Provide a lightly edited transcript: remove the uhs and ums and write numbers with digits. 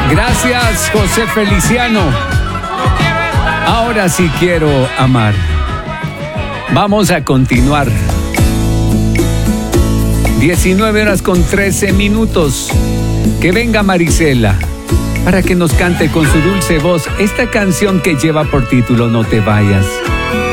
Gracias, José Feliciano. Ahora sí quiero amar. Vamos a continuar. 19:13. Que venga Marisela para que nos cante con su dulce voz esta canción que lleva por título No te vayas.